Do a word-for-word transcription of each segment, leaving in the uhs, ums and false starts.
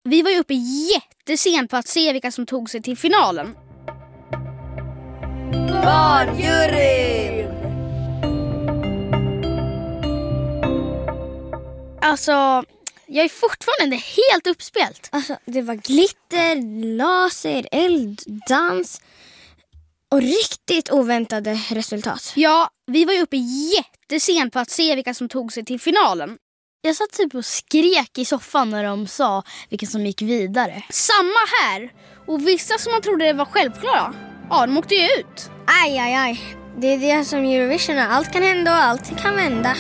vi var ju uppe jättesent på att se vilka som tog sig till finalen. Barnjuryn! Alltså, jag är fortfarande helt uppspelt. Alltså, det var glitter, laser, eld, dans och riktigt oväntade resultat. Ja, vi var ju uppe jättesent på att se vilka som tog sig till finalen. Jag satt typ och skrek i soffan när de sa vilka som gick vidare. Samma här. Och vissa som man trodde det var självklara, ja, de åkte ju ut. Aj, aj, aj. Det är det som Eurovision är. Allt kan hända och allt kan vända.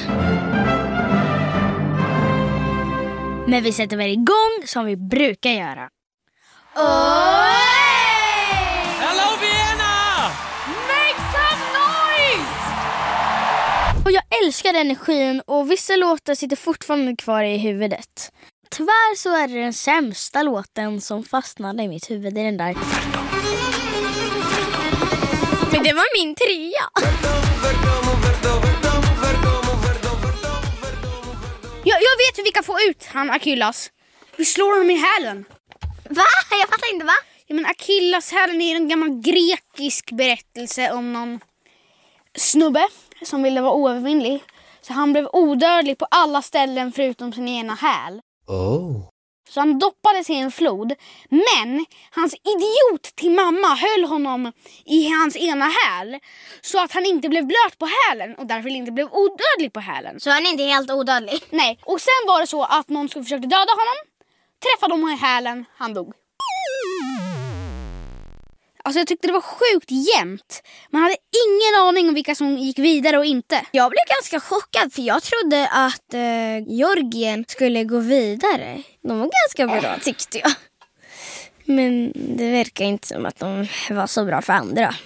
Men vi sätter väl igång som vi brukar göra. Oh! Hello Vienna! Make some noise! Och jag älskar energin och vissa låtar sitter fortfarande kvar i huvudet. Tyvärr så är det den sämsta låten som fastnade i mitt huvud. Det är den där. Men det var min trea. Jag, jag vet hur vi kan få ut han Achilles. Vi slår honom i hälen. Va? Jag fattar inte, va? Ja, men Achilleshälen är en gammal grekisk berättelse om någon snubbe som ville vara oövervinnlig. Så han blev odödlig på alla ställen förutom sin ena häl. Oh. Så han doppades i en flod. Men hans idiot till mamma höll honom i hans ena häl. Så att han inte blev blöt på hälen. Och därför inte blev odödlig på hälen. Så han är inte helt odödlig? Nej, och sen var det så att någon skulle försöka döda honom. Träffade honom i hälen, han dog. Alltså jag tyckte det var sjukt jämnt. Man hade ingen aning om vilka som gick vidare och inte. Jag blev ganska chockad för jag trodde att eh, Georgien skulle gå vidare. De var ganska bra tyckte jag. Men det verkar inte som att de var så bra för andra.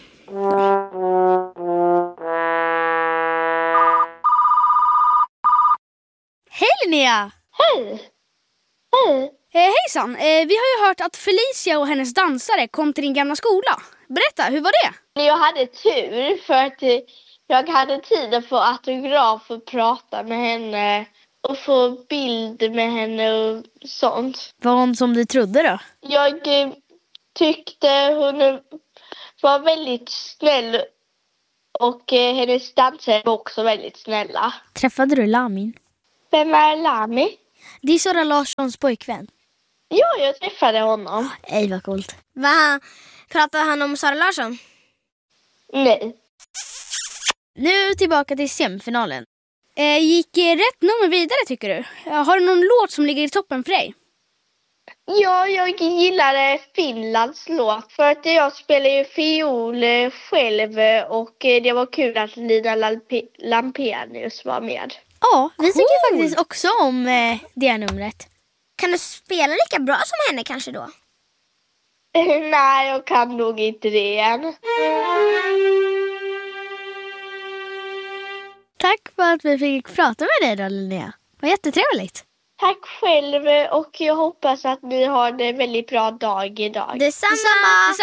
Hej Linnea! Hej! Hej! Eh, hejsan, eh, vi har ju hört att Felicia och hennes dansare kom till din gamla skola. Berätta, hur var det? Jag hade tur för att eh, jag hade tid att få autograf och prata med henne och få bild med henne och sånt. Var hon som du trodde då? Jag eh, tyckte hon var väldigt snäll och eh, hennes dansare var också väldigt snälla. Träffade du Lamin? Vem är Lami? Det är Sara Larssons pojkvän. Ja, jag träffade honom. Ej, vad coolt. Va? Pratade han om Sara Larsson? Nej. Nu tillbaka till semifinalen. Eh, gick eh, rätt nummer vidare tycker du? Eh, har du någon låt som ligger i toppen för dig? Ja, jag gillade Finlands låt för att jag spelar ju fiol eh, själv och eh, det var kul att Lina Lampe- Lampenius var med. Ja, vi Cool. tycker faktiskt också om eh, det numret. Kan du spela lika bra som henne kanske då? Nej, jag kan nog inte det än. Tack för att vi fick prata med dig då, Linnea. Det var jättetrevligt. Tack själv och jag hoppas att ni har en väldigt bra dag idag. Detsamma!